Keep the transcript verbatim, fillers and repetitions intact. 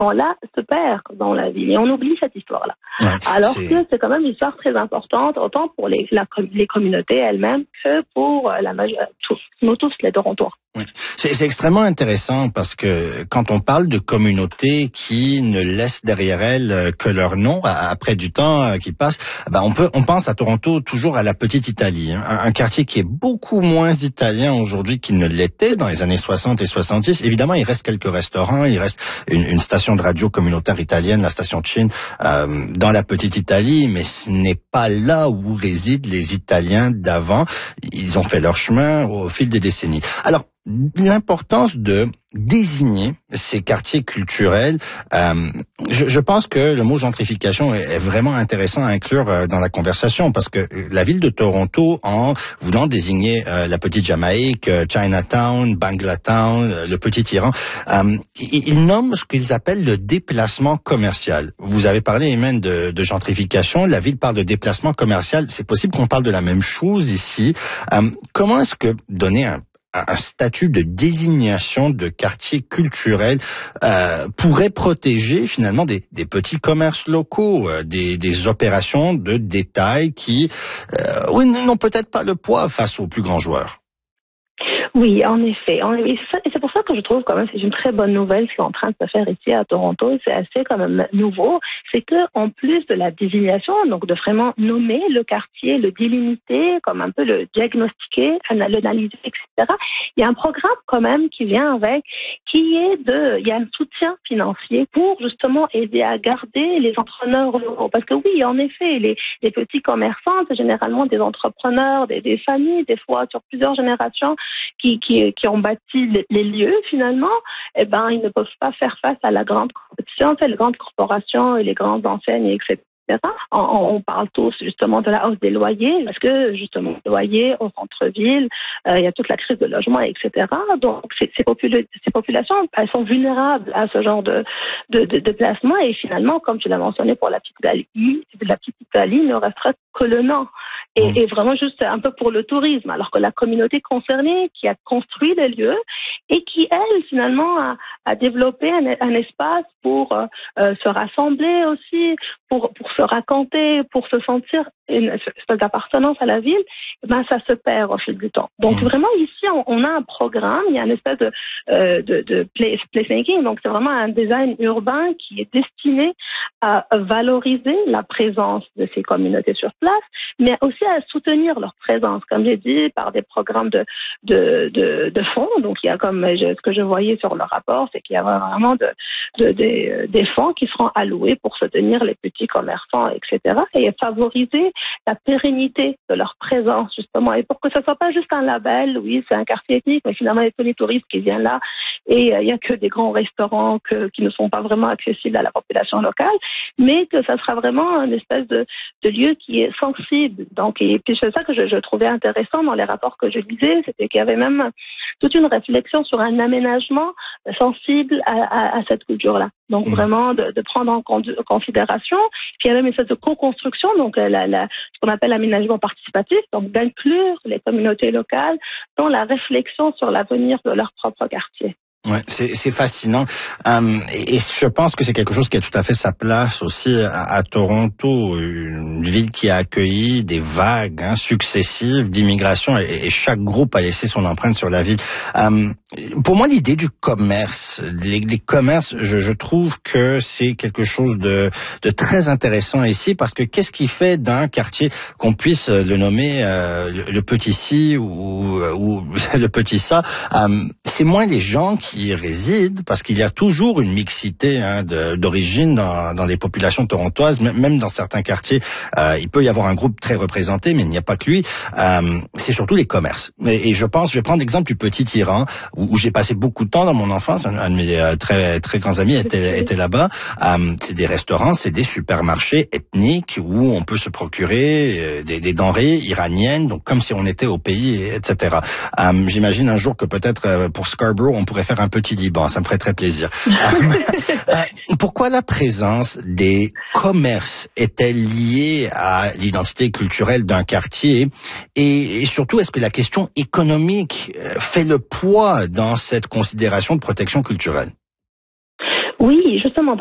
là se perd dans la ville et on oublie cette histoire-là. Ouais, Alors c'est... que c'est quand même une histoire très importante, autant pour les, la, les communautés elles-mêmes que pour la majorité, nous tous les Torontois. Oui. C'est, c'est extrêmement intéressant parce que quand on parle de communautés qui ne laissent derrière elles que leur nom après du temps qui passe, ben on peut, on pense à Toronto toujours à la petite Italie, hein, un, un quartier qui est beaucoup moins italien aujourd'hui qu'il ne l'était dans les années soixante et soixante-dix. Évidemment, il reste quelques restaurants, il reste une, une station de radio communautaire italienne, la station Chin, euh, dans la petite Italie, mais ce n'est pas là où résident les Italiens d'avant. Ils ont fait leur chemin au fil des décennies. Alors, l'importance de désigner ces quartiers culturels, euh, je, je pense que le mot gentrification est, est vraiment intéressant à inclure euh, dans la conversation parce que la ville de Toronto, en voulant désigner euh, la petite Jamaïque, euh, Chinatown, Banglatown, euh, le petit Iran, euh, ils, ils nomment ce qu'ils appellent le déplacement commercial. Vous avez parlé, Imen, de, de gentrification. La ville parle de déplacement commercial. C'est possible qu'on parle de la même chose ici. Euh, comment est-ce que donner un un statut de désignation de quartier culturel euh, pourrait protéger finalement des, des petits commerces locaux, euh, des, des opérations de détail qui euh, oui, n'ont peut-être pas le poids face aux plus grands joueurs. Oui, en effet. Et c'est pour ça que je trouve quand même c'est une très bonne nouvelle ce qui est en train de se faire ici à Toronto. C'est assez quand même nouveau. C'est que en plus de la désignation, donc de vraiment nommer le quartier, le délimiter, comme un peu le diagnostiquer, l'analyser, et cetera. Il y a un programme quand même qui vient avec, qui est de, il y a un soutien financier pour justement aider à garder les entrepreneurs locaux. Parce que oui, en effet, les, les petits commerçants, c'est généralement des entrepreneurs, des, des familles, des fois sur plusieurs générations. Qui, qui, qui ont bâti les, les lieux, finalement, eh ben, ils ne peuvent pas faire face à la grande compétition, les grandes corporations et les grandes enseignes, et cetera. On, on parle tous justement de la hausse des loyers, parce que justement, les loyers au centre-ville, euh, il y a toute la crise de logement, et cetera. Donc, ces, ces, popula- ces populations, elles sont vulnérables à ce genre de, de, de, de placement. Et finalement, comme tu l'as mentionné pour la petite Italie, la petite Italie ne restera que le nom. Et, et vraiment juste un peu pour le tourisme, alors que la communauté concernée qui a construit les lieux et qui, elle, finalement, a, a développé un, un espace pour euh, se rassembler aussi, pour, pour se raconter, pour se sentir une espèce d'appartenance à la ville, ben ça se perd au fil du temps. Donc mmh. vraiment ici, on, on a un programme, il y a une espèce de, euh, de, de place, placemaking, donc c'est vraiment un design urbain qui est destiné à valoriser la présence de ces communautés sur place, mais aussi à soutenir leur présence, comme j'ai dit, par des programmes de, de, de, de fonds. Donc il y a comme je, ce que je voyais sur le rapport, c'est qu'il y a vraiment de, de, de, des fonds qui seront alloués pour soutenir les petits commerçants, et cetera, et favoriser la pérennité de leur présence, justement, et pour que ce ne soit pas juste un label, oui, c'est un quartier ethnique, mais finalement, il y a tous les touristes qui viennent là, et euh, il n'y a que des grands restaurants que, qui ne sont pas vraiment accessibles à la population locale, mais que ça sera vraiment une espèce de, de lieu qui est sensible. Donc, et puis c'est ça que je, je trouvais intéressant dans les rapports que je lisais, c'était qu'il y avait même toute une réflexion sur un aménagement sensible à, à, à cette culture-là. Donc, mmh. vraiment, de, de prendre en considération. Puis, il y avait une espèce de co-construction, donc la, la, ce qu'on appelle l'aménagement participatif, donc d'inclure les communautés locales dans la réflexion sur l'avenir de leur propre quartier. Ouais, c'est, c'est fascinant. Um, et, et je pense que c'est quelque chose qui a tout à fait sa place aussi à, à Toronto, une ville qui a accueilli des vagues hein, successives d'immigration et, et chaque groupe a laissé son empreinte sur la ville. Um, pour moi, l'idée du commerce, les, les commerces, je, je trouve que c'est quelque chose de, de très intéressant ici parce que qu'est-ce qui fait d'un quartier qu'on puisse le nommer euh, le, le petit ci ou, ou le petit ça, um, c'est moins les gens qui qui y résident, parce qu'il y a toujours une mixité hein, de, d'origine dans, dans les populations torontoises, même dans certains quartiers, euh, il peut y avoir un groupe très représenté, mais il n'y a pas que lui. Euh, c'est surtout les commerces. Et, et je pense, je vais prendre l'exemple du petit Iran, où, où j'ai passé beaucoup de temps dans mon enfance. Un, un de mes euh, très très grands amis était, était là-bas. Euh, c'est des restaurants, c'est des supermarchés ethniques où on peut se procurer euh, des, des denrées iraniennes, donc comme si on était au pays, et cetera. Euh, j'imagine un jour que peut-être euh, pour Scarborough, on pourrait faire un petit Liban, ça me ferait très plaisir. euh, pourquoi la présence des commerces est-elle liée à l'identité culturelle d'un quartier et, et surtout, est-ce que la question économique fait le poids dans cette considération de protection culturelle? Oui, justement.